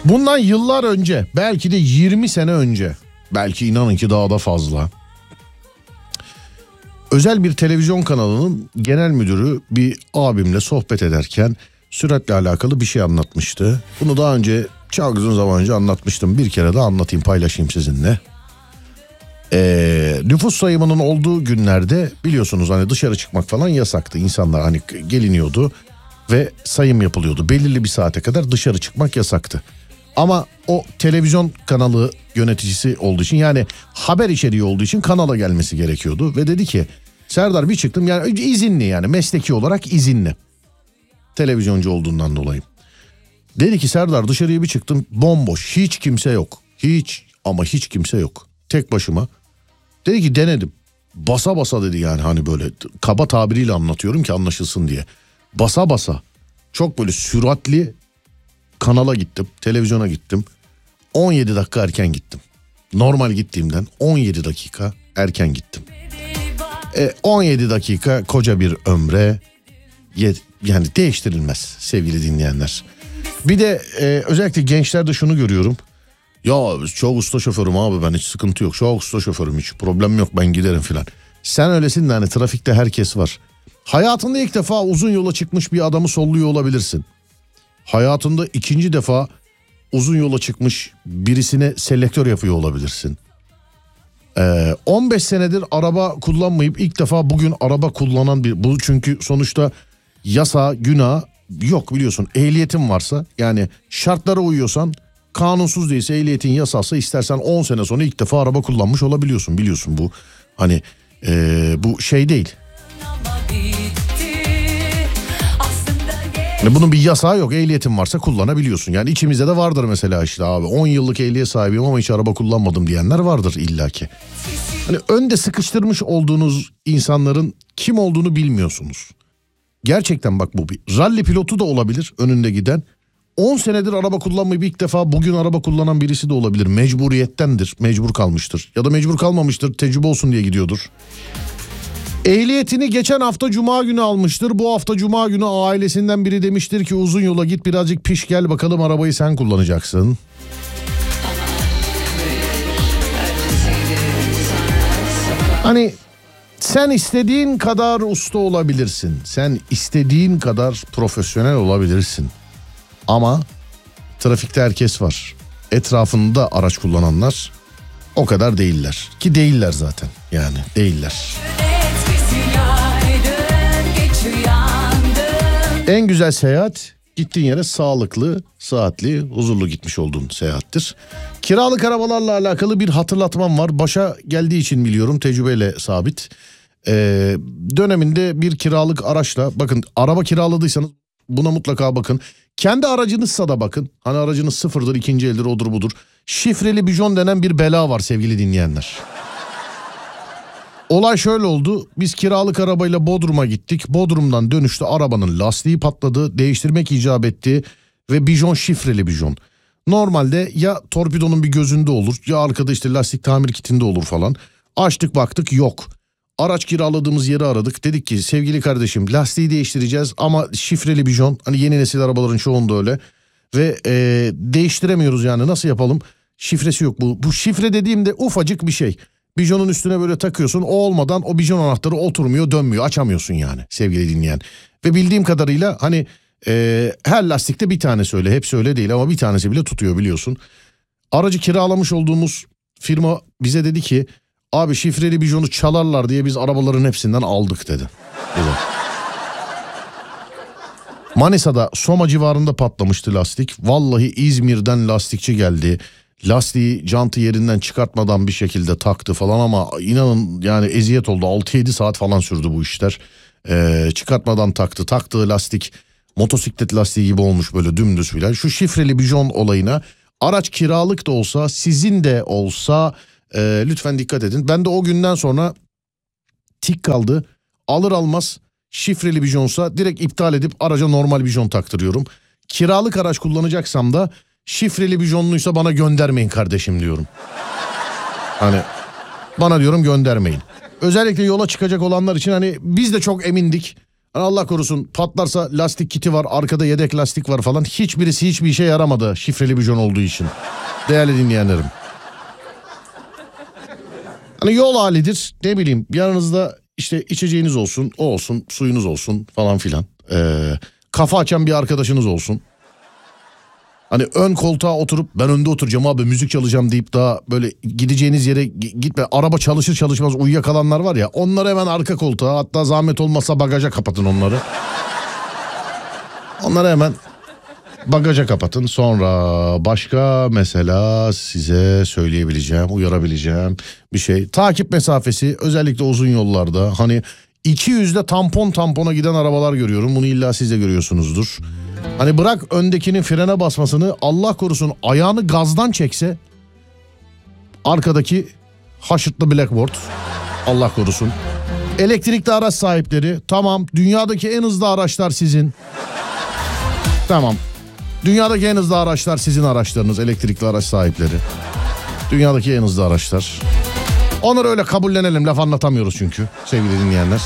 Bundan yıllar önce, belki de 20 sene önce, belki inanın ki daha da fazla, özel bir televizyon kanalının genel müdürü bir abimle sohbet ederken süratle alakalı bir şey anlatmıştı. Bunu daha önce çok uzun zaman önce anlatmıştım. Bir kere daha anlatayım, paylaşayım sizinle. Nüfus sayımının olduğu günlerde biliyorsunuz hani dışarı çıkmak falan yasaktı. İnsanlar hani geliniyordu ve sayım yapılıyordu. Belirli bir saate kadar dışarı çıkmak yasaktı. Ama o televizyon kanalı yöneticisi olduğu için, yani haber içeriği olduğu için kanala gelmesi gerekiyordu. Ve dedi ki Serdar bir çıktım, yani izinli, yani mesleki olarak izinli. Televizyoncu olduğundan dolayı. Dedi ki Serdar dışarıya bir çıktım, bomboş, hiç kimse yok. Hiç ama hiç kimse yok. Tek başıma. Dedi ki denedim. Basa basa dedi, yani hani böyle kaba tabiriyle anlatıyorum ki anlaşılsın diye. Basa basa. Çok böyle süratli kanala gittim, televizyona gittim. 17 dakika erken gittim. Normal gittiğimden 17 dakika erken gittim. 17 dakika koca bir ömre yani değiştirilmez sevgili dinleyenler. Bir de özellikle gençlerde şunu görüyorum. Ya çok usta şoförüm abi, ben hiç sıkıntı yok. Çok usta şoförüm, hiç problem yok, ben giderim filan. Sen öylesin de hani trafikte herkes var. Hayatında ilk defa uzun yola çıkmış bir adamı solluyor olabilirsin. Hayatında ikinci defa uzun yola çıkmış birisine selektör yapıyor olabilirsin. 15 senedir araba kullanmayıp ilk defa bugün araba kullanan bir... Bu çünkü sonuçta yasa, günah yok biliyorsun. Ehliyetin varsa, yani şartlara uyuyorsan, kanunsuz değilse, ehliyetin yasası, istersen 10 sene sonra ilk defa araba kullanmış olabiliyorsun. Biliyorsun bu hani bu şey değil. Bunun bir yasağı yok. Ehliyetin varsa kullanabiliyorsun. Yani içimizde de vardır mesela, işte abi 10 yıllık ehliyet sahibiyim ama hiç araba kullanmadım diyenler vardır illaki. Hani önde sıkıştırmış olduğunuz insanların kim olduğunu bilmiyorsunuz. Gerçekten bak, bu bir ralli pilotu da olabilir önünde giden. 10 senedir araba kullanmayıp ilk defa bugün araba kullanan birisi de olabilir. Mecburiyettendir. Mecbur kalmıştır. Ya da mecbur kalmamıştır. Tecrübe olsun diye gidiyordur. Ehliyetini geçen hafta cuma günü almıştır. Bu hafta cuma günü ailesinden biri demiştir ki uzun yola git, birazcık piş gel bakalım, arabayı sen kullanacaksın. Hani sen istediğin kadar usta olabilirsin. Sen istediğin kadar profesyonel olabilirsin. Ama trafikte herkes var. Etrafında araç kullananlar o kadar değiller. Ki değiller zaten, yani değiller. En güzel seyahat gittiğin yere sağlıklı, sıhhatli, huzurlu gitmiş olduğun seyahattir. Kiralık arabalarla alakalı bir hatırlatmam var. Başa geldiği için biliyorum, tecrübeyle sabit. Döneminde bir kiralık araçla, bakın araba kiraladıysanız buna mutlaka bakın. Kendi aracınızsa da bakın. Hani aracınız sıfırdır, ikinci eldir, odur budur. Şifreli bijon denen bir bela var sevgili dinleyenler. Olay şöyle oldu. Biz kiralık arabayla Bodrum'a gittik. Bodrum'dan dönüşte arabanın lastiği patladı. Değiştirmek icap etti. Ve bijon şifreli bijon. Normalde ya torpidonun bir gözünde olur, ya arkada işte lastik tamir kitinde olur falan. Açtık baktık yok. Araç kiraladığımız yeri aradık. Dedik ki sevgili kardeşim, lastiği değiştireceğiz ama şifreli bijon. Hani yeni nesil arabaların çoğunda öyle. Ve değiştiremiyoruz, yani nasıl yapalım? Şifresi yok bu. Bu şifre dediğimde ufacık bir şey. Bijonun üstüne böyle takıyorsun. O olmadan o bijon anahtarı oturmuyor, dönmüyor. Açamıyorsun yani sevgili dinleyen. Ve bildiğim kadarıyla hani her lastikte bir tanesi öyle. Hepsi öyle değil ama bir tanesi bile tutuyor biliyorsun. Aracı kiralamış olduğumuz firma bize dedi ki abi şifreli bijonu çalarlar diye biz arabaların hepsinden aldık dedi. Manisa'da Soma civarında patlamıştı lastik. Vallahi İzmir'den lastikçi geldi. Lastiği, jantı yerinden çıkartmadan bir şekilde taktı falan ama inanın yani eziyet oldu. 6-7 saat falan sürdü bu işler. Çıkartmadan taktı. Taktığı lastik motosiklet lastiği gibi olmuş, böyle dümdüz filan. Şu şifreli bijon olayına araç kiralık da olsa, sizin de olsa lütfen dikkat edin. Ben de o günden sonra tik kaldı. Alır almaz şifreli bijonsa direkt iptal edip araca normal bijon taktırıyorum. Kiralık araç kullanacaksam da şifreli bijonluysa bana göndermeyin kardeşim diyorum. Hani bana diyorum göndermeyin. Özellikle yola çıkacak olanlar için hani biz de çok emindik. Hani Allah korusun patlarsa lastik kiti var, arkada yedek lastik var falan. Hiçbirisi hiçbir işe yaramadı şifreli bijon olduğu için. Değerli dinleyenlerim. Hani yol halidir, ne bileyim, yanınızda işte içeceğiniz olsun, o olsun, suyunuz olsun falan filan. Kafa açan bir arkadaşınız olsun. Hani ön koltuğa oturup ben önde oturacağım abi, müzik çalacağım deyip daha böyle gideceğiniz yere gitme. Araba çalışır çalışmaz uyuyakalanlar var ya, onları hemen arka koltuğa, hatta zahmet olmasa bagaja kapatın onları. Onları hemen bagaja kapatın. Sonra başka mesela size söyleyebileceğim, uyarabileceğim bir şey. Takip mesafesi, özellikle uzun yollarda. Hani 200'de tampona giden arabalar görüyorum. Bunu illa siz de görüyorsunuzdur. Hani bırak öndekinin frene basmasını, Allah korusun ayağını gazdan çekse arkadaki haşırtlı blackboard, Allah korusun. Elektrikli araç sahipleri, tamam, dünyadaki en hızlı araçlar sizin. Tamam. Dünyadaki en hızlı araçlar sizin araçlarınız, elektrikli araç sahipleri. Dünyadaki en hızlı araçlar. Onları öyle kabullenelim, laf anlatamıyoruz çünkü sevgili dinleyenler.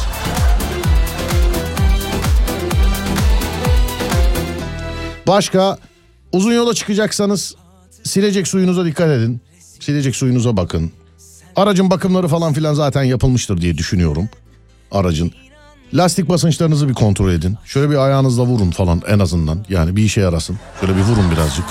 Başka, uzun yola çıkacaksanız silecek suyunuza dikkat edin. Silecek suyunuza bakın. Aracın bakımları falan filan zaten yapılmıştır diye düşünüyorum. Aracın. Lastik basınçlarınızı bir kontrol edin. Şöyle bir ayağınızla vurun falan en azından. Yani bir işe yarasın. Şöyle bir vurun birazcık.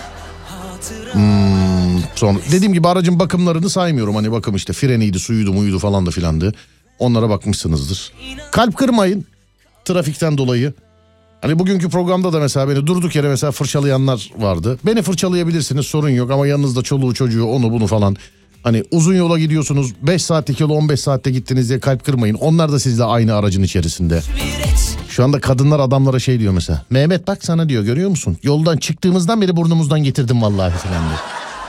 Sonra dediğim gibi aracın bakımlarını saymıyorum. Hani bakım işte freniydi, suyuydu, muydu falan da filandı. Onlara bakmışsınızdır. Kalp kırmayın trafikten dolayı. Hani bugünkü programda da mesela beni durduk yere mesela fırçalayanlar vardı. Beni fırçalayabilirsiniz, sorun yok, ama yanınızda çoluğu çocuğu onu bunu falan. Hani uzun yola gidiyorsunuz, 5 saatlik yolu 15 saatte gittiniz diye kalp kırmayın. Onlar da sizle aynı aracın içerisinde. Şu anda kadınlar adamlara şey diyor mesela. Mehmet bak sana diyor, görüyor musun? Yoldan çıktığımızdan beri burnumuzdan getirdim vallahi falan diyor.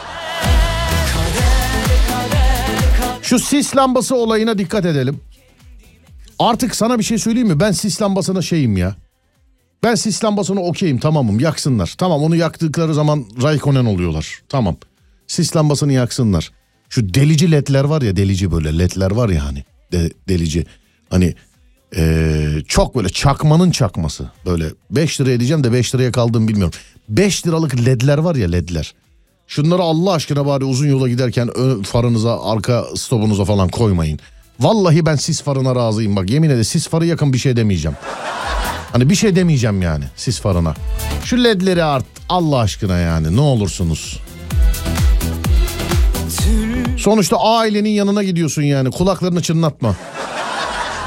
Şu sis lambası olayına dikkat edelim. Artık sana bir şey söyleyeyim mi? Ben sis lambasına şeyim ya. Ben sis lambasına okeyim, tamamım, yaksınlar. Tamam, onu yaktıkları zaman Raikkonen oluyorlar. Tamam, sis lambasını yaksınlar. Şu delici ledler var ya, delici böyle ledler var ya hani. Delici hani çok böyle çakmanın çakması. Böyle 5 liraya diyeceğim de 5 liraya kaldığımı bilmiyorum. 5 liralık ledler var ya, ledler. Şunları Allah aşkına bari uzun yola giderken ön farınıza, arka stopunuza falan koymayın. Vallahi ben sis farına razıyım, bak yemin ederim sis farı yakın bir şey demeyeceğim. Hani bir şey demeyeceğim yani sis farına. Şu ledleri Allah aşkına yani, ne olursunuz. Sonuçta ailenin yanına gidiyorsun yani, kulaklarını çınlatma.